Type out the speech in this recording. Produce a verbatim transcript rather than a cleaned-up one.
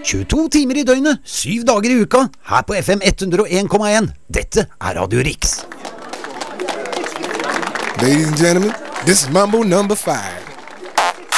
tjueto timer i døgnet, syv dager i uka, her på F M hundre og en komma en. Dette er Radio Riks. Ladies and gentlemen, this is Mambo number five.